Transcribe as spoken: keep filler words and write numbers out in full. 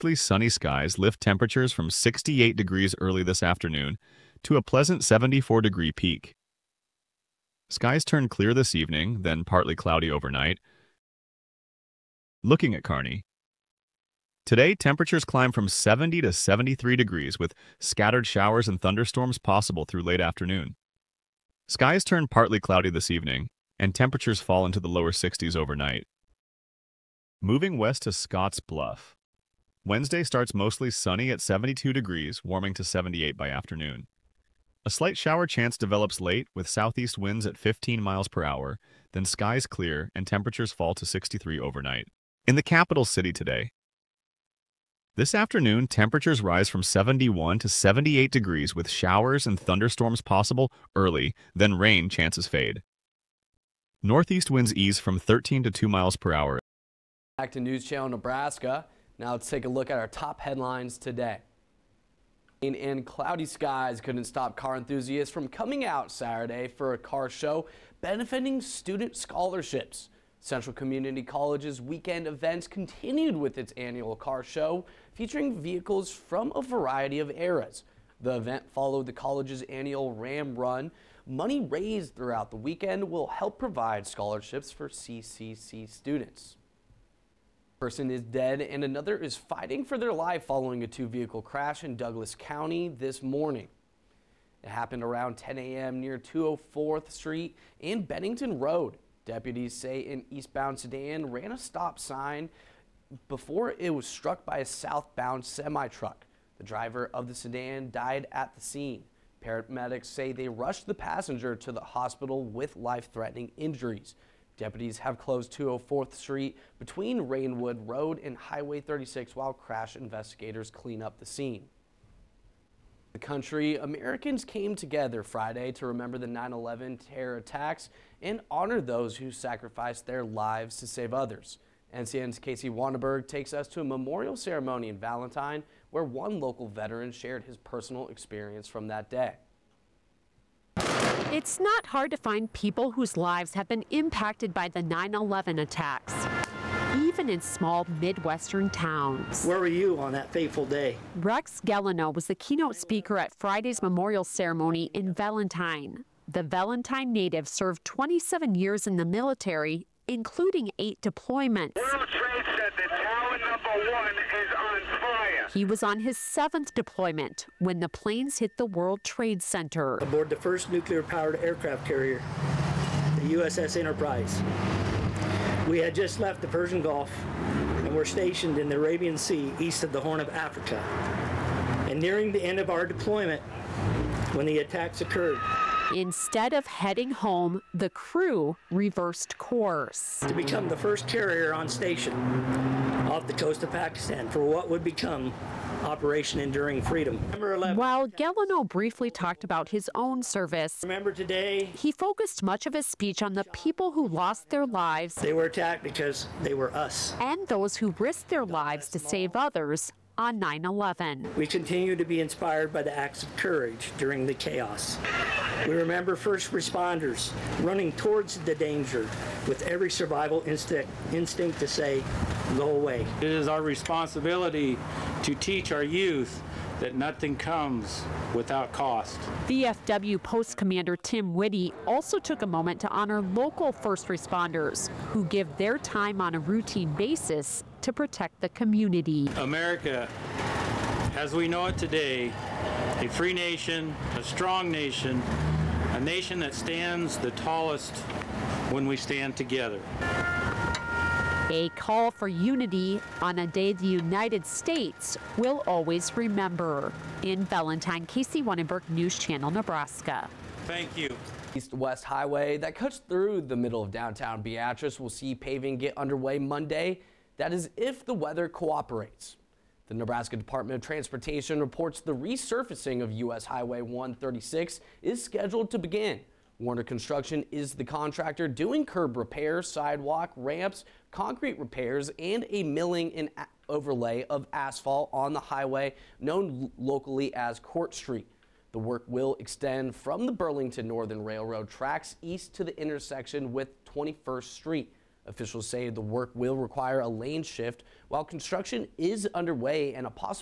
Mostly sunny skies lift temperatures from sixty-eight degrees early this afternoon to a pleasant seventy-four degree peak. Skies turn clear this evening, then partly cloudy overnight. Looking at Kearney. Today, temperatures climb from seventy to seventy-three degrees with scattered showers and thunderstorms possible through late afternoon. Skies turn partly cloudy this evening, and temperatures fall into the lower sixties overnight. Moving west to Scotts Bluff. Wednesday starts mostly sunny at seventy-two degrees, warming to seventy-eight by afternoon. A slight shower chance develops late with southeast winds at fifteen miles per hour, then skies clear and temperatures fall to sixty-three overnight. In the capital city today. This afternoon, temperatures rise from seventy-one to seventy-eight degrees with showers and thunderstorms possible early, then rain chances fade. Northeast winds ease from thirteen to two miles per hour. Back to News Channel Nebraska. Now let's take a look at our top headlines today. Rain and cloudy skies couldn't stop car enthusiasts from coming out Saturday for a car show benefiting student scholarships. Central Community College's weekend events continued with its annual car show featuring vehicles from a variety of eras. The event followed the college's annual Ram Run. Money raised throughout the weekend will help provide scholarships for C C C students. One person is dead and another is fighting for their life following a two-vehicle crash in Douglas County this morning. It happened around ten A M near two oh fourth Street and Bennington Road. Deputies say an eastbound sedan ran a stop sign before it was struck by a southbound semi-truck. The driver of the sedan died at the scene. Paramedics say they rushed the passenger to the hospital with life-threatening injuries. Deputies have closed two oh fourth Street between Rainwood Road and Highway thirty-six while crash investigators clean up the scene. The country, Americans came together Friday to remember the nine eleven terror attacks and honor those who sacrificed their lives to save others. N C N's Casey Wanneberg takes us to a memorial ceremony in Valentine where one local veteran shared his personal experience from that day. It's not hard to find people whose lives have been impacted by the nine eleven attacks, even in small Midwestern towns. Where were you on that fateful day? Rex Gelano was the keynote speaker at Friday's memorial ceremony in Valentine. The Valentine native served twenty-seven years in the military, including eight deployments. World Trade Center, tower number one is on fire. He was on his seventh deployment when the planes hit the World Trade Center. Aboard the first nuclear-powered aircraft carrier, the U S S Enterprise. We had just left the Persian Gulf and were stationed in the Arabian Sea east of the Horn of Africa. And nearing the end of our deployment when the attacks occurred. Instead of heading home, the crew reversed course. To become the first carrier on station off the coast of Pakistan for what would become Operation Enduring Freedom. While Gelano briefly talked about his own service, remember today, he focused much of his speech on the people who lost their lives. They were attacked because they were us. And those who risked their lives to save others on nine eleven. We continue to be inspired by the acts of courage during the chaos. We remember first responders running towards the danger with every survival instinct, instinct to say, go away. It is our responsibility to teach our youth that nothing comes without cost. V F W Post Commander Tim Whitty also took a moment to honor local first responders who give their time on a routine basis to protect the community. America, as we know it today, a free nation, a strong nation, a nation that stands the tallest when we stand together. A call for unity on a day the United States will always remember. In Valentine, Casey Wanneberg, News Channel, Nebraska. Thank you. East-West Highway that cuts through the middle of downtown Beatrice will see paving get underway Monday. That is if the weather cooperates. The Nebraska Department of Transportation reports the resurfacing of U S Highway one thirty-six is scheduled to begin. Warner Construction is the contractor doing curb repairs, sidewalk, ramps, concrete repairs, and a milling and overlay of asphalt on the highway known locally as Court Street. The work will extend from the Burlington Northern Railroad tracks east to the intersection with twenty-first Street. Officials say the work will require a lane shift while construction is underway and a possible